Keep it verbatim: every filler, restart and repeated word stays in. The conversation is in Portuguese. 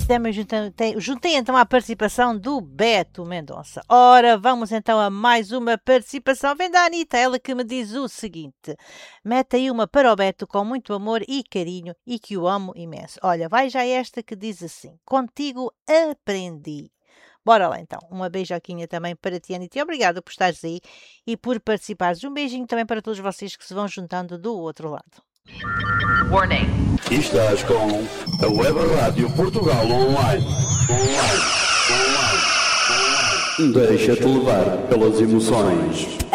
também juntei, juntei então a participação do Beto Mendonça. Ora, vamos então a mais uma participação. Vem da Anitta, ela que me diz o seguinte: mete aí uma para o Beto com muito amor e carinho e que o amo imenso. Olha, vai já esta que diz assim: contigo aprendi. Bora lá então, uma beijoquinha também para ti, Anitta, e obrigada por estares aí e por participares. Um beijinho também para todos vocês que se vão juntando do outro lado. Warning. Estás com a Web Rádio Portugal Online. Online. Online. Online. Deixa-te levar pelas emoções.